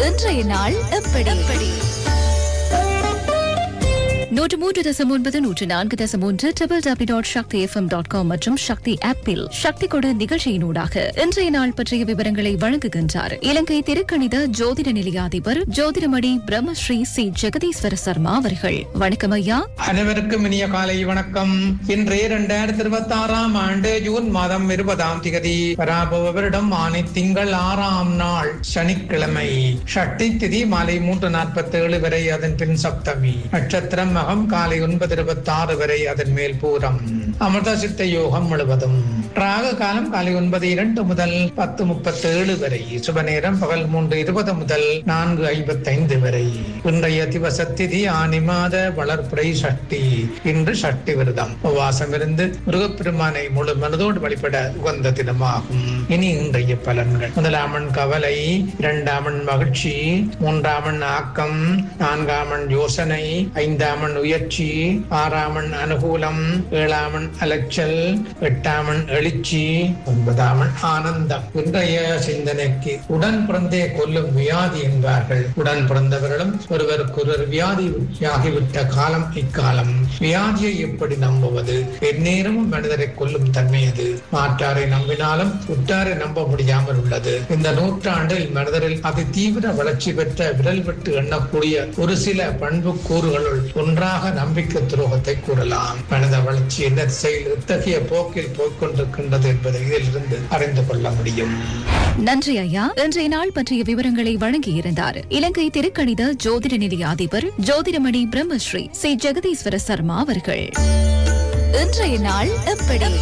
இன்றைய நாள் எப்படி 103.9 104.1 www.shaktifm.com மற்றும் சக்தி ஆப்பில் சக்தி கொடு நிகழ்ச்சியினூடாக இன்றைய நாள் பற்றிய விவரங்களை வழங்குகின்றார் இலங்கை திருக்கணித ஜோதிட நிலையாதிபர் ஜோதிடமணி பிரம்மஸ்ரீ சி ஜெகதீஸ்வர சர்மா அவர்கள். வணக்கம் ஐயா. அனைவருக்கும் இனிய காலை வணக்கம். இன்று 2026 ஆண்டு ஜூன் மாதம் 20ஆம் திகதி பராபவ வருடம் ஆனி திங்கள் 6ஆம் நாள் சனிக்கிழமை. ஷஷ்டி திதி மாலை 3:47 வரை, அதன் பின் சப்தமி. நட்சத்திரம் காலை 9:26 வரை, அதன் மேல் பூரம். அமிர்த சித்த யோகம் முழுவதும். ராக காலம் காலை 9:02 முதல் 10:37 வரை. சுப நேரம் பகல் 3:20 முதல் 4:55 வரை. இன்றைய திவச திதி ஆனி மாத வளர்ப்புரை சஷ்டி. இன்று சஷ்டி விரதம் உபவாசம் இருந்து முருகப்பெருமானை முழு மனதோடு வழிபட உகந்த தினமாகும். இனி இன்றைய பலன்கள். 1ஆம் கவலை, 2ஆம் மகிழ்ச்சி, 3ஆம் ஆக்கம், 4ஆம் யோசனை, 5ஆம் உயர்ச்சி, 6ஆம் அனுகூலம், 7ஆம் அலைச்சல், 8ஆம் எழுச்சி, 9ஆம் ஆனந்தம். இன்றைய சிந்தனைக்கு உடன் பிறந்தே கொல்லும் வியாதி என்பார்கள். உடன் பிறந்தவர்களும் ஒருவருக்கொருவர் வியாதியாகிவிட்ட காலம் இக்காலம். வியாதியை எப்படி நம்புவது? எந்நேரமும் மனிதரை கொல்லும் தன்மையது. மாற்றாரை நம்பினாலும் உற்றாரை நம்ப முடியாமல் உள்ளது. இந்த நூற்றாண்டில் மனிதரில் அதி தீவிர வளர்ச்சி பெற்ற விரல் விட்டு எண்ணக்கூடிய ஒரு சில பண்பு கூறுகளுள் ஒன்றாக நம்பிக்கை துரோகத்தை கூறலாம். மனித வளர்ச்சி என்ன திசையில் இத்தகைய போக்கில் போய்கொண்டிருக்கின்றது என்பதை இதிலிருந்து அறிந்து கொள்ள முடியும். நன்றி ஐயா. இன்றைய நாள் பற்றிய விவரங்களை வழங்கியிருந்தார் இலங்கை திருக்கணித ஜோதிட நிலையாதிபர் ஜோதிடமணி பிரம்மஸ்ரீ சி ஜெகதீஸ்வர சர்மா அவர்கள். இன்றைய நாள் எப்படி